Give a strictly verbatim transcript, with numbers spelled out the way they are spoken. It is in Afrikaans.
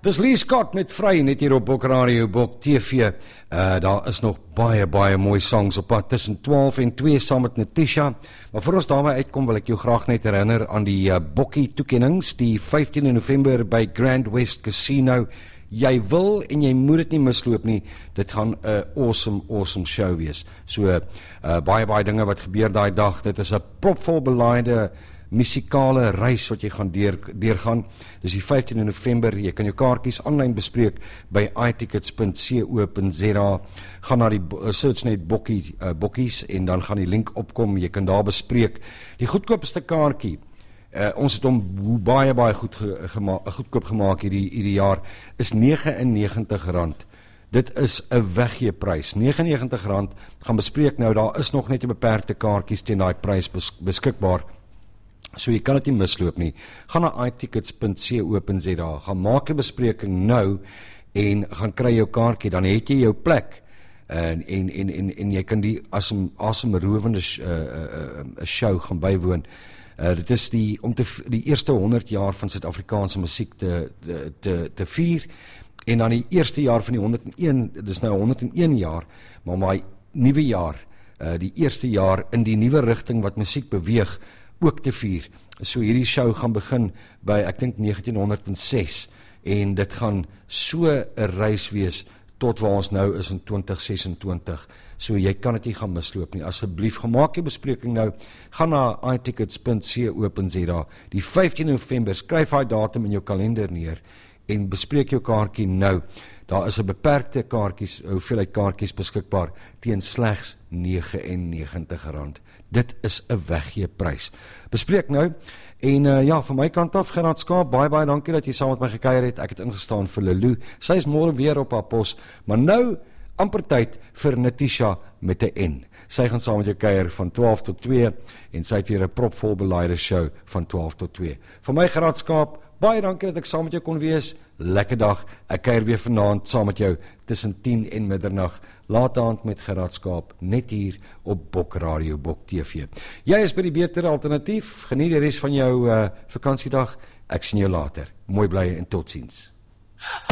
Dis Lee Scott met Vry, net hier op Bok Radio, Bok T V. Uh, daar is nog baie, baie mooi songs op pad tussen twaalf en twee saam met Natisha. Maar voor ons daarmee uitkom, wil ek jou graag net herinner aan die uh, Bokkie toekennings, die vyftiende November by Grand West Casino. Jy wil en jy moet dit nie misloop nie. Dit gaan 'n uh, awesome, awesome show wees. So, uh, baie, baie dinge wat gebeur daai dag. Dit is 'n propvol belaaide musikale reis wat jy gaan deur, deurgaan. Dis die vyftiende November, jy kan jou kaartjies aanlyn bespreek by i tickets punt co punt za. Gaan na die uh, search net Bokkie, uh, Bokkies en dan gaan die link opkom, jy kan daar bespreek. Die goedkoopste kaartjie, uh, ons het hom baie, baie goed ge, gema goedkoop gemaak hierdie, hierdie jaar, is nege en negentig rand. Dit is 'n weggeeprys, nege en negentig rand, gaan bespreek nou, daar is nog net 'n beperkte kaartjies teen daai prys bes beskikbaar. So jy kan dit nie misloop nie. Gaan na i tickets punt co punt za, gaan maak 'n bespreking nou en gaan kry jou kaartjie, dan het jy jou plek en en en en, en jy kan die asem asemrowende uh, uh, uh, show gaan bywoon. Uh, dit is die om te die eerste honderd jaar van Suid-Afrikaanse musiek te te te, te vier en dan die eerste jaar van die honderd en een, dis nou honderd en een jaar, maar my nuwe jaar, uh, die eerste jaar in die nuwe rigting wat musiek beweeg ook te vier. So hierdie show gaan begin by, ek dink negentien honderd ses en dit gaan so 'n reis wees tot waar ons nou is in twintig ses en twintig. So jy kan dit nie gaan misloop nie. Asseblief, gemaak jy bespreking nou, gaan na i tickets punt co punt za. Die vyftiende November, skryf daai datum in jou kalender neer en bespreek jou kaartjie nou. Daar is 'n beperkte kaartjies, hoeveelheid kaartjies beskikbaar teen slegs nege en negentig rand. Dit is 'n weggeeprys. Bespreek nou en uh, ja, van my kant af, Gerard Skaap, baie baie dankie dat jy saam met my gekuier het. Ek het ingestaan vir Lelou. Sy is môre weer op haar pos, maar nou amper tyd vir Natisha met 'n N. Sy gaan saam met jou kuier van twaalf tot twee en sy het weer 'n propvol belaaide show van twaalf tot twee. Van my Gerard Skaap, baie dankie dat ek saam met jou kon wees. Lekker dag. Ek kuier weer vanaand saam met jou tussen tien en middernag. Laat aand met Gerard Skaap, net hier op Bok Radio, Bok T V. Jy is by die beter alternatief. Geniet die res van jou uh, vakansiedag. Ek sien jou later. Mooi bly en totsiens.